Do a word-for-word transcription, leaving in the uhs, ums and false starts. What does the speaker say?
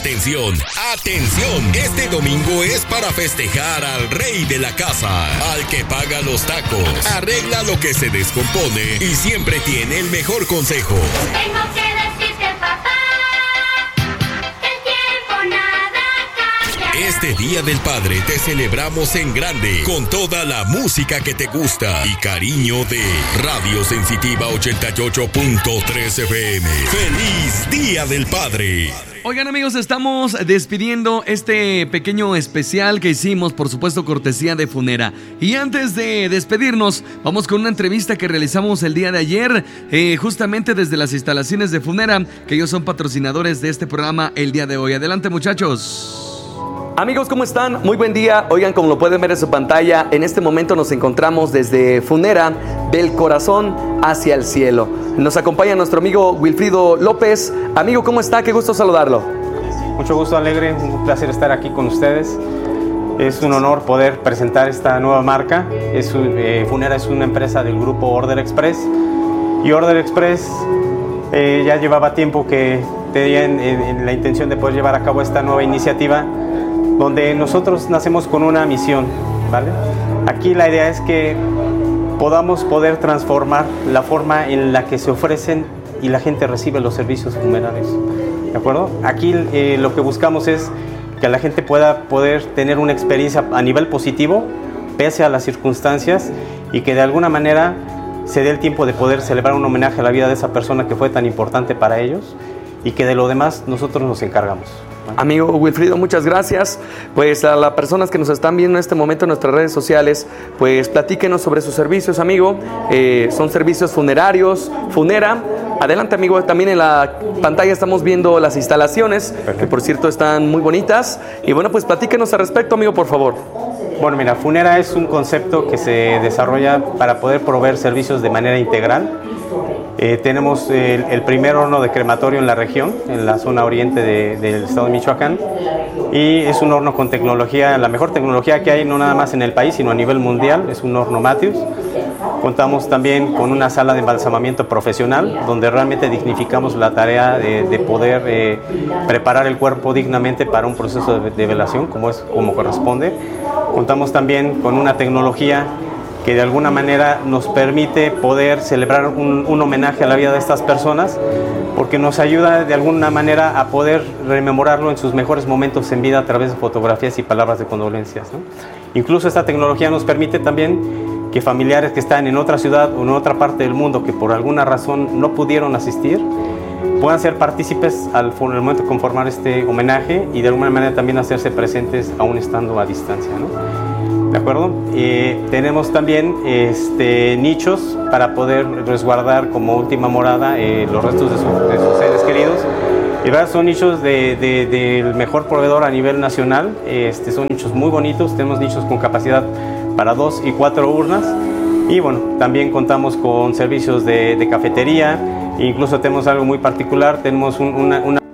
Atención, atención, este domingo es para festejar al rey de la casa, al que paga los tacos, arregla lo que se descompone y siempre tiene el mejor consejo. Tengo que decirte, papá, el tiempo nada cambia. Este Día del Padre te celebramos en grande, con toda la música que te gusta y cariño de Radio Sensitiva ochenta y ocho punto tres F M. ¡Feliz Día del Padre! Oigan, amigos, estamos despidiendo este pequeño especial que hicimos, por supuesto, cortesía de Funera. Y antes de despedirnos, vamos con una entrevista que realizamos el día de ayer, eh, justamente desde las instalaciones de Funera, que ellos son patrocinadores de este programa el día de hoy. Adelante, muchachos. Amigos, ¿cómo están? Muy buen día. Oigan, como lo pueden ver en su pantalla, en este momento nos encontramos desde Funera, del corazón hacia el cielo. Nos acompaña nuestro amigo Wilfrido López. Amigo, ¿cómo está? Qué gusto saludarlo. Mucho gusto, Alegre. Un placer estar aquí con ustedes. Es un honor poder presentar esta nueva marca. Es, eh, Funera es una empresa del grupo Order Express. Y Order Express eh, ya llevaba tiempo que tenía en, en, en la intención de poder llevar a cabo esta nueva iniciativa, donde nosotros nacemos con una misión, ¿vale? Aquí la idea es que podamos poder transformar la forma en la que se ofrecen y la gente recibe los servicios funerarios, ¿de acuerdo? Aquí eh, lo que buscamos es que la gente pueda poder tener una experiencia a nivel positivo, pese a las circunstancias, y que de alguna manera se dé el tiempo de poder celebrar un homenaje a la vida de esa persona que fue tan importante para ellos, y que de lo demás nosotros nos encargamos. Amigo Wilfrido, muchas gracias. Pues a las personas que nos están viendo en este momento en nuestras redes sociales, pues platíquenos sobre sus servicios, amigo. Eh, son servicios funerarios, Funera. Adelante, amigo. También en la pantalla estamos viendo las instalaciones, perfecto, que por cierto están muy bonitas. Y bueno, pues platíquenos al respecto, amigo, por favor. Bueno, mira, Funera es un concepto que se desarrolla para poder proveer servicios de manera integral. Eh, tenemos el, el primer horno de crematorio en la región, en la zona oriente de, del estado de Michoacán, y es un horno con tecnología, la mejor tecnología que hay, no nada más en el país, sino a nivel mundial. Es un horno Matthews. Contamos también con una sala de embalsamamiento profesional, donde realmente dignificamos la tarea de, de poder eh, preparar el cuerpo dignamente para un proceso de, de velación, como, es, como corresponde. Contamos también con una tecnología que de alguna manera nos permite poder celebrar un, un homenaje a la vida de estas personas, porque nos ayuda de alguna manera a poder rememorarlo en sus mejores momentos en vida a través de fotografías y palabras de condolencias, ¿no? Incluso esta tecnología nos permite también que familiares que están en otra ciudad o en otra parte del mundo que por alguna razón no pudieron asistir, puedan ser partícipes al, al momento de conformar este homenaje y de alguna manera también hacerse presentes aún estando a distancia, ¿no? ¿De acuerdo? Eh, tenemos también este, nichos para poder resguardar como última morada eh, los restos de, su, de sus seres queridos. Y verdad, son nichos de, de, del mejor proveedor a nivel nacional. Este, son nichos muy bonitos. Tenemos nichos con capacidad para dos y cuatro urnas. Y bueno, también contamos con servicios de, de cafetería. Incluso tenemos algo muy particular. Tenemos un, una, una